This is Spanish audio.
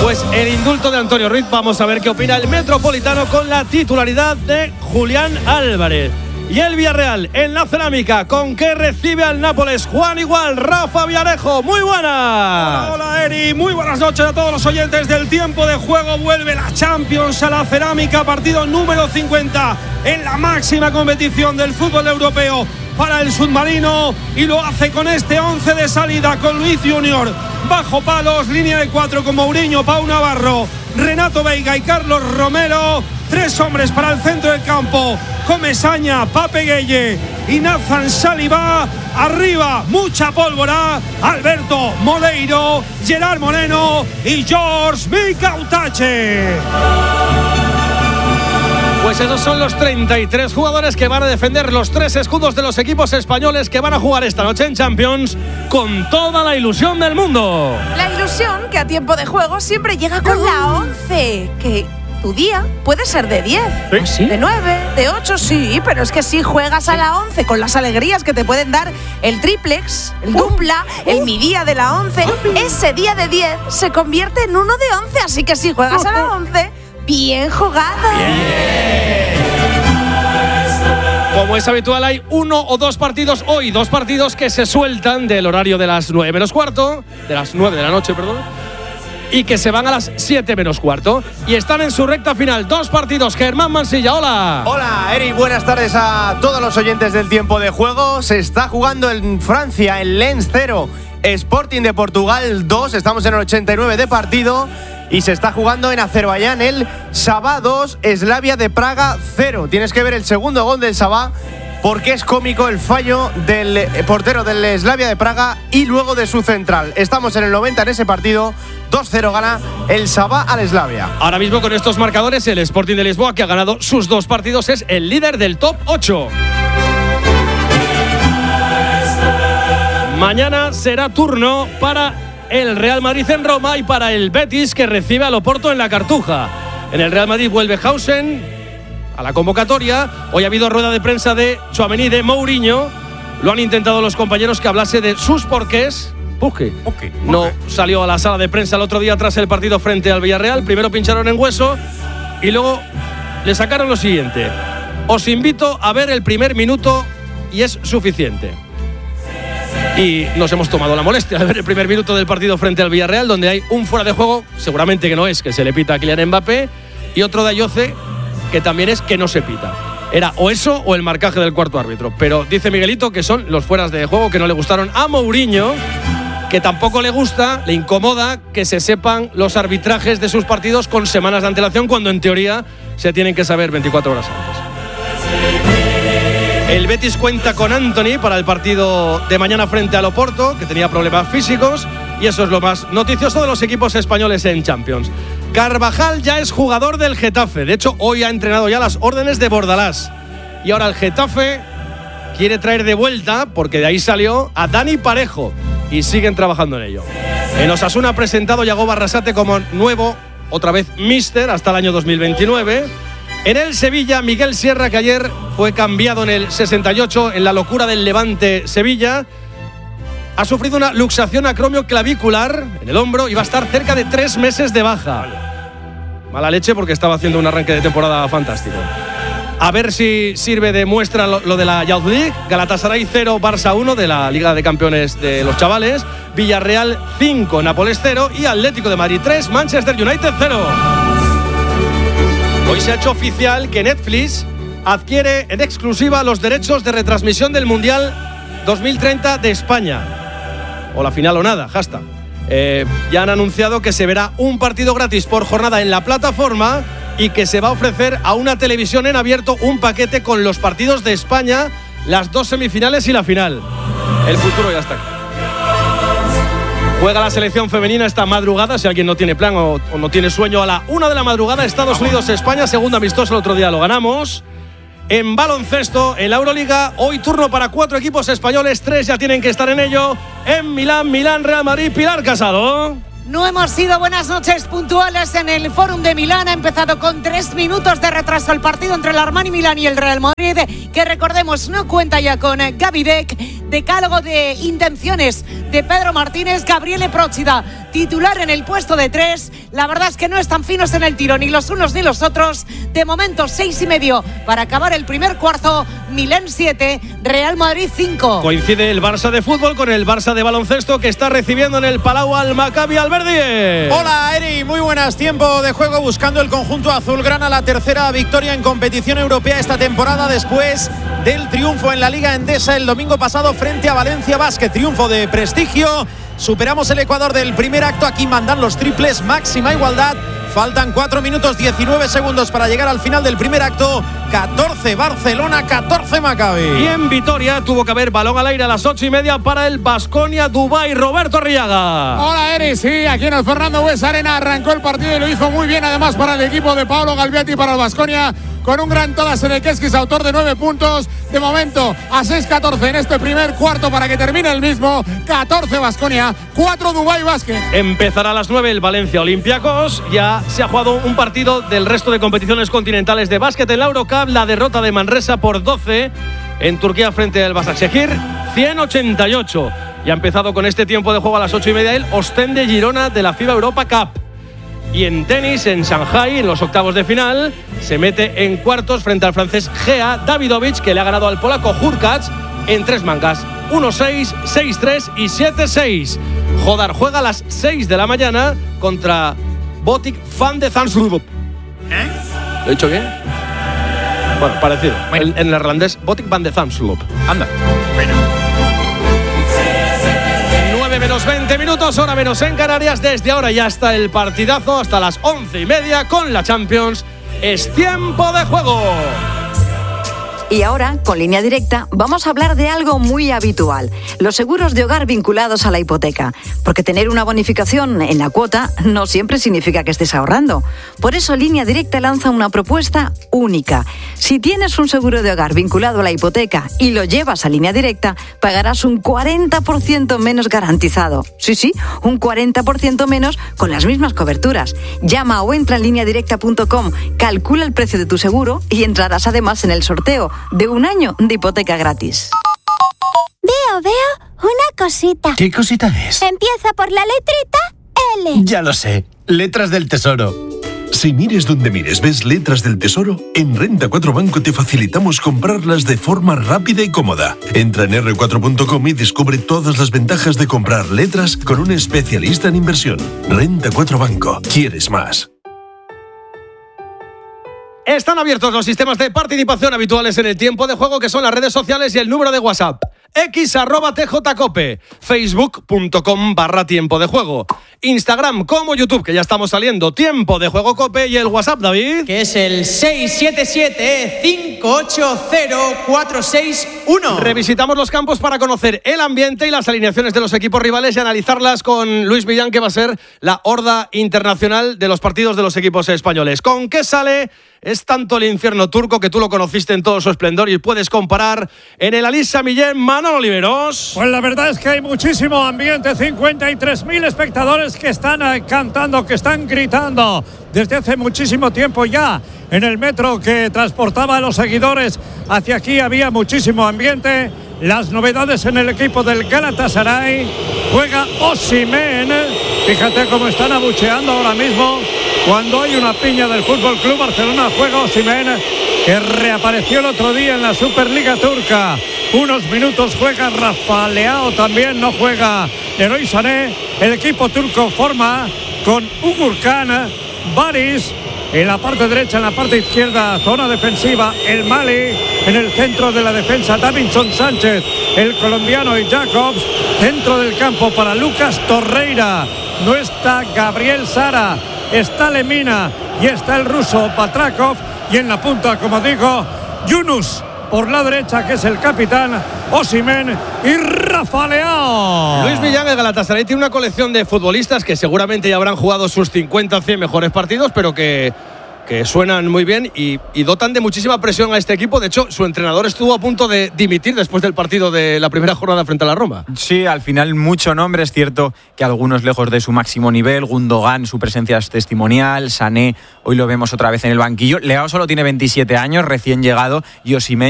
Pues el indulto de Antonio Ruiz, vamos a ver qué opina el Metropolitano con la titularidad de Julián Álvarez. Y el Villarreal en la Cerámica, ¿con qué recibe al Nápoles? Juan Igual, Rafa Villarejo, muy buenas. Hola Eri, muy buenas noches a todos los oyentes del Tiempo de Juego. Vuelve la Champions a la Cerámica, partido número 50 en la máxima competición del fútbol europeo para el submarino, y lo hace con este 11 de salida, con Luis Junior bajo palos, línea de 4 con Mourinho, Pau Navarro, Renato Veiga y Carlos Romero. 3 hombres para el centro del campo, Comesaña, Pape Gueye y Nathan Saliba. Arriba, mucha pólvora, Alberto Moleiro, Gerard Moreno y George Mikautache. Pues esos son los 33 jugadores que van a defender los 3 escudos de los equipos españoles que van a jugar esta noche en Champions con toda la ilusión del mundo. La ilusión que a Tiempo de Juego siempre llega con la 11, que tu día puede ser de 10, ¿Sí? de 9, de 8, sí, pero es que si juegas a la 11 con las alegrías que te pueden dar el triplex, el dupla, el mi día de la 11, ese día de 10 se convierte en uno de 11, así que si juegas a la 11, bien jugado. Como es habitual, hay 1 o 2 partidos hoy, 2 partidos que se sueltan del horario de las 9 menos cuarto, de las 9 de la noche, perdón, y que se van a las 7 menos cuarto. Y están en su recta final 2 partidos. Germán Mansilla, hola. Hola, Eri, buenas tardes a todos los oyentes del Tiempo de Juego. Se está jugando en Francia, en Lens 0, Sporting de Portugal 2. Estamos en el 89 de partido. Y se está jugando en Azerbaiyán el Sabah 2, Slavia de Praga 0. Tienes que ver el segundo gol del Sabah, porque es cómico el fallo del portero del Slavia de Praga y luego de su central. Estamos en el 90 en ese partido. 2-0 gana el Sabah al Slavia. Ahora mismo con estos marcadores, el Sporting de Lisboa, que ha ganado sus 2 partidos, es el líder del top 8. Mañana será turno para el Real Madrid en Roma y para el Betis, que recibe al Oporto en la Cartuja. En el Real Madrid vuelve Hausen a la convocatoria. Hoy ha habido rueda de prensa de Tchouaméni, de Mourinho. Lo han intentado los compañeros que hablase de sus porqués. No salió a la sala de prensa el otro día tras el partido frente al Villarreal. Primero pincharon en hueso y luego le sacaron lo siguiente: os invito a ver el primer minuto y es suficiente. Y nos hemos tomado la molestia de ver el primer minuto del partido frente al Villarreal, donde hay un fuera de juego, seguramente que no es, que se le pita a Kylian Mbappé, y otro de Ayoce, que también es que no se pita. Era o eso o el marcaje del cuarto árbitro. Pero dice Miguelito que son los fueras de juego que no le gustaron a Mourinho, que tampoco le gusta, le incomoda que se sepan los arbitrajes de sus partidos con semanas de antelación, cuando en teoría se tienen que saber 24 horas antes. El Betis cuenta con Antony para el partido de mañana frente al Oporto, que tenía problemas físicos, y eso es lo más noticioso de los equipos españoles en Champions. Carvajal ya es jugador del Getafe. De hecho, hoy ha entrenado ya las órdenes de Bordalás. Y ahora el Getafe quiere traer de vuelta, porque de ahí salió, a Dani Parejo, y siguen trabajando en ello. En Osasuna ha presentado Yagoba Arrasate como nuevo, otra vez míster, hasta el año 2029. En el Sevilla, Miguel Sierra, que ayer fue cambiado en el 68 en la locura del Levante Sevilla, ha sufrido una luxación acromioclavicular en el hombro y va a estar cerca de 3 meses de baja. Mala leche, porque estaba haciendo un arranque de temporada fantástico. A ver si sirve de muestra lo de la Youth League. Galatasaray 0, Barça 1 de la Liga de Campeones de los chavales. Villarreal 5, Nápoles 0 y Atlético de Madrid 3, Manchester United 0. Hoy se ha hecho oficial que Netflix adquiere en exclusiva los derechos de retransmisión del Mundial 2030 de España. O la final o nada, hashtag. Ya han anunciado que se verá un partido gratis por jornada en la plataforma y que se va a ofrecer a una televisión en abierto un paquete con los partidos de España, las 2 semifinales y la final. El futuro ya está aquí. Juega la selección femenina esta madrugada, si alguien no tiene plan o no tiene sueño, a la 1 de la madrugada, Estados Unidos-España, segundo amistoso, el otro día lo ganamos. En baloncesto, en la Euroliga, hoy turno para 4 equipos españoles, 3 ya tienen que estar en ello. En Milán, Real Madrid, Pilar Casado. No hemos sido buenas noches puntuales en el Fórum de Milán. Ha empezado con 3 minutos de retraso el partido entre el Armani Milán y el Real Madrid, que recordemos no cuenta ya con Gavidec. decálogo de intenciones de Pedro Martínez. Gabriele Procida, titular en el puesto de 3. La verdad es que no están finos en el tiro ni los unos ni los otros. De momento 6:30 para acabar el primer cuarto. Milán 7, Real Madrid 5. Coincide el Barça de fútbol con el Barça de baloncesto, que está recibiendo en el Palau al Maccabi Alberdi. Hola Eri, muy buenas. Tiempo de juego buscando el conjunto azulgrana la tercera victoria en competición europea esta temporada después del triunfo en la Liga Endesa el domingo pasado frente a Valencia Basket. Triunfo de prestigio. Superamos el Ecuador del primer acto. Aquí mandan los triples, máxima igualdad. Faltan 4 minutos 19 segundos para llegar al final del primer acto. 14 Barcelona, 14 Maccabi. Y en Vitoria tuvo que haber balón al aire a las 8:30 para el Baskonia Dubái. Roberto Arriaga. Hola Eri, sí, aquí en el Fernando Buesa Arena arrancó el partido y lo hizo muy bien además para el equipo de Paolo Galbiati, para el Baskonia, con un gran Todas Sedequesquis, autor de 9 puntos. De momento a 6-14 en este primer cuarto para que termine el mismo. 14 Baskonia, 4 Dubái Basket. Empezará a las 9 el Valencia Olympiacos. Ya se ha jugado un partido del resto de competiciones continentales de básquet en la Eurocup. La derrota de Manresa por 12 en Turquía frente al Başakşehir, 100-88. Y ha empezado con este tiempo de juego a las 8:30 el Ostende Girona de la FIBA Europa Cup. Y en tenis, en Shanghái, en los octavos de final, se mete en cuartos frente al francés Gea Davidovich, que le ha ganado al polaco Hurkacz en 3 mangas, 1-6, 6-3 y 7-6. Jodar juega a las 6 de la mañana contra Botic van de Zandschulp. ¿Lo he dicho bien? Bueno, parecido. Bueno. En neerlandés, Botic van de Zandschulp. Anda. Bueno. 9 menos 20 minutos, hora menos en Canarias. Desde ahora ya está el partidazo hasta las 11:30 con la Champions. Es tiempo de juego. Y ahora, con Línea Directa, vamos a hablar de algo muy habitual: los seguros de hogar vinculados a la hipoteca. Porque tener una bonificación en la cuota no siempre significa que estés ahorrando. Por eso Línea Directa lanza una propuesta única. Si tienes un seguro de hogar vinculado a la hipoteca y lo llevas a Línea Directa, pagarás un 40% menos garantizado. Sí, un 40% menos con las mismas coberturas. Llama o entra en lineadirecta.com, calcula el precio de tu seguro y entrarás además en el sorteo de un año de hipoteca gratis. Veo una cosita. ¿Qué cosita es? Empieza por la letrita L. Ya lo sé, letras del tesoro. Si mires donde mires ves letras del tesoro, en Renta 4 Banco te facilitamos comprarlas de forma rápida y cómoda. Entra en r4.com y descubre todas las ventajas de comprar letras con un especialista en inversión. Renta 4 Banco. ¿Quieres más? Están abiertos los sistemas de participación habituales en el tiempo de juego, que son las redes sociales y el número de WhatsApp. x@tjcope, facebook.com/tiempo de juego, Instagram como YouTube, que ya estamos saliendo, Tiempo de Juego Cope, y el WhatsApp, David, que es el 677-580-461. Revisitamos los campos para conocer el ambiente y las alineaciones de los equipos rivales y analizarlas con Luis Millán, que va a ser la horda internacional de los partidos de los equipos españoles. ¿Con qué sale? Es tanto el infierno turco, que tú lo conociste en todo su esplendor y puedes comparar en el Alisa Millén. Manolo Oliveros. Pues la verdad es que hay muchísimo ambiente, 53.000 espectadores que están cantando, que están gritando desde hace muchísimo tiempo ya. En el metro que transportaba a los seguidores hacia aquí había muchísimo ambiente. Las novedades en el equipo del Galatasaray: juega Osimhen. Fíjate cómo están abucheando ahora mismo cuando hay una piña del Fútbol Club Barcelona. Juega Osimhen, que reapareció el otro día en la Superliga Turca. Unos minutos juega Rafa Leao, también no juega Leroy Sané. El equipo turco forma con Ugurkan, Baris en la parte derecha, en la parte izquierda, zona defensiva, el Mali. En el centro de la defensa, Davinson Sánchez, el colombiano, y Jacobs. Centro del campo para Lucas Torreira. No está Gabriel Sara, está Lemina y está el ruso Patrakov. Y en la punta, como digo, Yunus por la derecha, que es el capitán, Osimhen y Rafa Leao. Luis Millán, el Galatasaray tiene una colección de futbolistas que seguramente ya habrán jugado sus 50 o 100 mejores partidos, pero que suenan muy bien y dotan de muchísima presión a este equipo. De hecho, su entrenador estuvo a punto de dimitir después del partido de la primera jornada frente a la Roma. Sí, al final mucho nombre. Es cierto que algunos lejos de su máximo nivel. Gundogan, su presencia es testimonial. Sané, hoy lo vemos otra vez en el banquillo. Leao solo tiene 27 años, recién llegado, y Osimhen